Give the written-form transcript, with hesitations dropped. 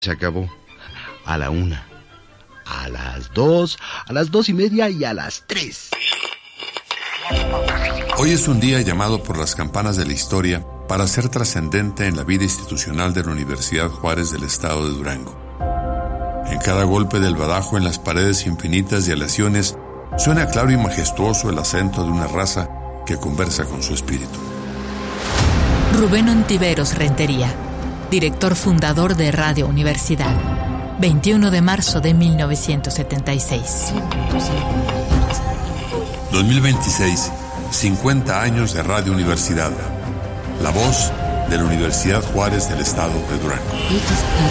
Se acabó. A la 1, a las 2, a las 2:30 y a las 3. Hoy es un día llamado por las campanas de la historia para ser trascendente en la vida institucional de la Universidad Juárez del Estado de Durango. En cada golpe del badajo en las paredes infinitas de aleaciones suena claro y majestuoso el acento de una raza que conversa con su espíritu. Rubén Ontiveros Rentería, director fundador de Radio Universidad, 21 de marzo de 1976. 2026, 50 años de Radio Universidad. La voz de la Universidad Juárez del Estado de Durango.